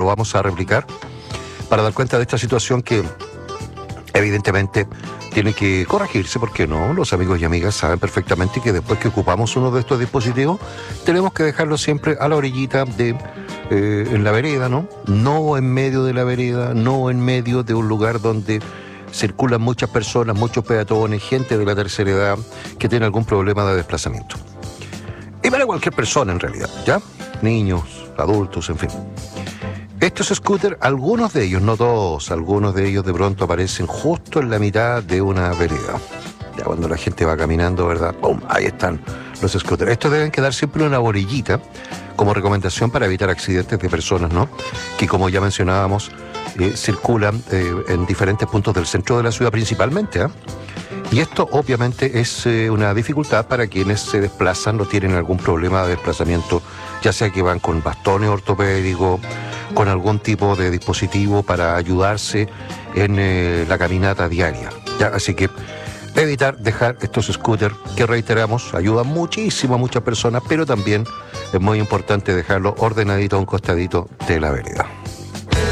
vamos a replicar para dar cuenta de esta situación que evidentemente tiene que corregirse, porque no, los amigos y amigas saben perfectamente que después que ocupamos uno de estos dispositivos tenemos que dejarlo siempre a la orillita en la vereda, ¿no? No en medio de la vereda, no en medio de un lugar donde circulan muchas personas, muchos peatones, gente de la tercera edad que tiene algún problema de desplazamiento. Y para cualquier persona en realidad, ¿ya? Niños, adultos, en fin. Estos scooters, algunos de ellos, no todos, algunos de ellos de pronto aparecen justo en la mitad de una vereda. Ya cuando la gente va caminando, ¿verdad? ¡Pum! Ahí están los scooters. Estos deben quedar siempre en una orillita como recomendación para evitar accidentes de personas, ¿no? Que, como ya mencionábamos, circulan en diferentes puntos del centro de la ciudad principalmente, ¿eh? Y esto obviamente es una dificultad para quienes se desplazan o tienen algún problema de desplazamiento, ya sea que van con bastones ortopédicos, con algún tipo de dispositivo para ayudarse en la caminata diaria, ¿ya? Así que evitar dejar estos scooters que, reiteramos, ayudan muchísimo a muchas personas, pero también es muy importante dejarlo ordenadito a un costadito de la vereda.